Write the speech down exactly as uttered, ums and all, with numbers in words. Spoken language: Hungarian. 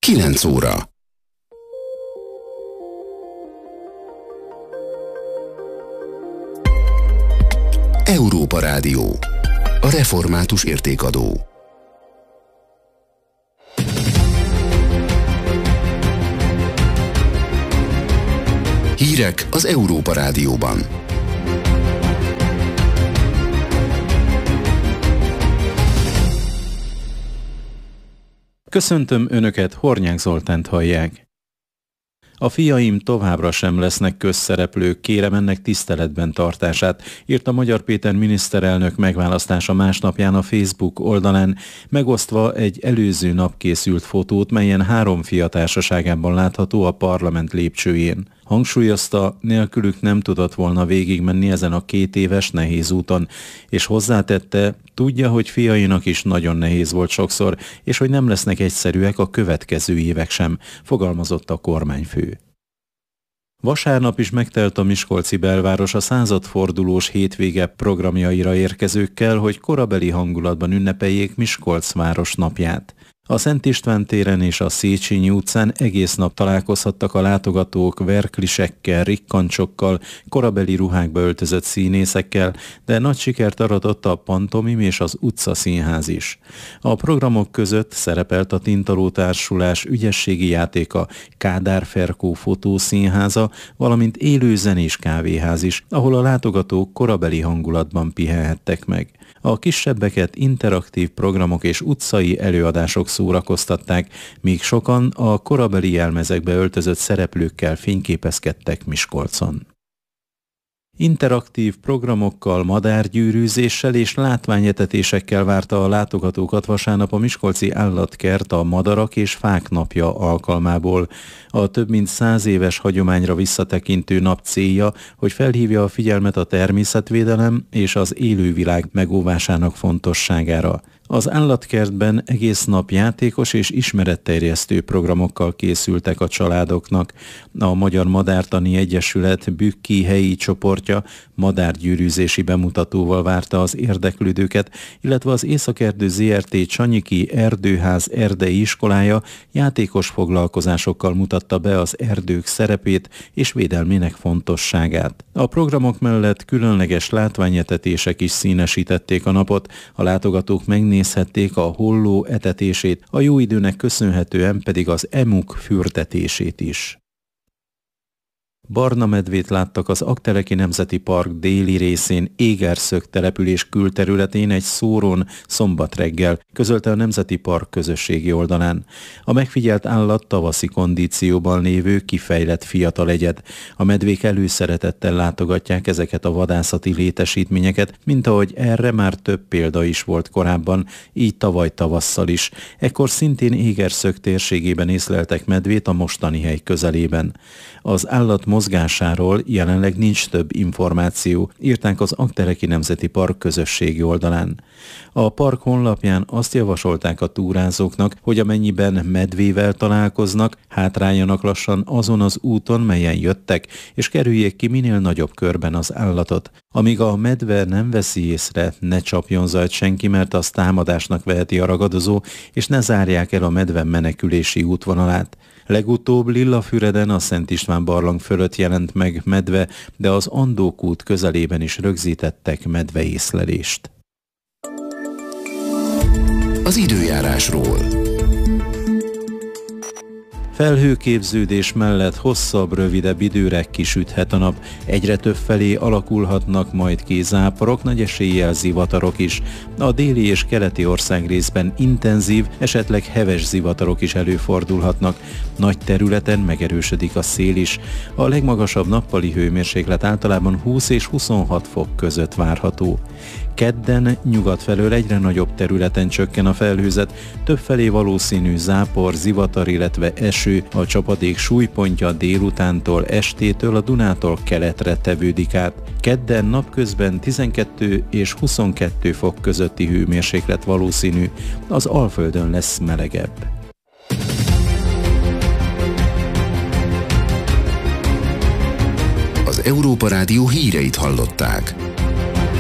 kilenc óra. Európa Rádió. A református értékadó. Hírek az Európa Rádióban. Köszöntöm Önöket, Hornyák Zoltánt hallják. A fiaim továbbra sem lesznek közszereplők, kérem ennek tiszteletben tartását, írta Magyar Péter miniszterelnök megválasztása másnapján a Facebook oldalán, megosztva egy előző nap készült fotót, melyen három fia társaságában látható a parlament lépcsőjén. Hangsúlyozta, nélkülük nem tudott volna végigmenni ezen a két éves nehéz úton, és hozzátette, tudja, hogy fiainak is nagyon nehéz volt sokszor, és hogy nem lesznek egyszerűek a következő évek sem, fogalmazott a kormányfő. Vasárnap is megtelt a miskolci belváros a századfordulós hétvége programjaira érkezőkkel, hogy korabeli hangulatban ünnepeljék Miskolc város napját. A Szent István téren és a Széchenyi utcán egész nap találkozhattak a látogatók verklisekkel, rikkancsokkal, korabeli ruhákba öltözött színészekkel, de nagy sikert aratott a pantomim és az utcaszínház is. A programok között szerepelt a Tintaló Társulás ügyességi játéka, Kádár Ferkó fotószínháza, valamint élő zenés kávéház is, ahol a látogatók korabeli hangulatban pihenhettek meg. A kisebbeket interaktív programok és utcai előadások szórakoztatták, míg sokan a korabeli jelmezekbe öltözött szereplőkkel fényképezkedtek Miskolcon. Interaktív programokkal, madárgyűrűzéssel és látványetetésekkel várta a látogatókat vasárnap a miskolci állatkert a Madarak és Fák napja alkalmából. A több mint száz éves hagyományra visszatekintő nap célja, hogy felhívja a figyelmet a természetvédelem és az élővilág megóvásának fontosságára. Az állatkertben egész nap játékos és ismeretterjesztő programokkal készültek a családoknak. A Magyar Madártani Egyesület Bükki helyi csoportja madárgyűrűzési bemutatóval várta az érdeklődőket, illetve az Északerdő zé er té Csanyiki Erdőház erdei iskolája játékos foglalkozásokkal mutatta be az erdők szerepét és védelmének fontosságát. A programok mellett különleges látványetetések is színesítették a napot, a látogatók megnézték, nézhették a holló etetését, a jó időnek köszönhetően pedig az emuk fürdetését is. Barna medvét láttak az Aggteleki Nemzeti Park déli részén Égerszög település külterületén egy szórón szombat reggel, közölte a Nemzeti Park közösségi oldalán. A megfigyelt állat tavaszi kondícióban lévő kifejlett fiatal egyed. A medvék előszeretettel látogatják ezeket a vadászati létesítményeket, mint ahogy erre már több példa is volt korábban, így tavaly tavasszal is. Ekkor szintén Égerszög térségében észleltek medvét a mostani hely közelében. Az állat mozgásáról jelenleg nincs több információ, írták az Aggteleki Nemzeti Park közösségi oldalán. A park honlapján azt javasolták a túrázóknak, hogy amennyiben medvével találkoznak, hátráljanak lassan azon az úton, melyen jöttek, és kerüljék ki minél nagyobb körben az állatot. Amíg a medve nem veszi észre, ne csapjon zajt senki, mert az támadásnak veheti a ragadozó, és ne zárják el a medve menekülési útvonalát. Legutóbb Lillafüreden a Szent István barlang fölött jelent meg medve, de az Andók út közelében is rögzítettek medveészlelést. Az időjárásról. Felhőképződés mellett hosszabb, rövidebb időre kisüthet a nap. Egyre több felé alakulhatnak majd ki záporok, nagy eséllyel zivatarok is. A déli és keleti országrészben intenzív, esetleg heves zivatarok is előfordulhatnak. Nagy területen megerősödik a szél is. A legmagasabb nappali hőmérséklet általában húsz és huszonhat fok között várható. Kedden nyugat felől egyre nagyobb területen csökken a felhőzet, többfelé valószínű zápor, zivatar, illetve eső, a csapadék súlypontja délutántól, estétől a Dunától keletre tevődik át. Kedden napközben tizenkettő és huszonkettő fok közötti hőmérséklet valószínű, az Alföldön lesz melegebb. Az Európa Rádió híreit hallották.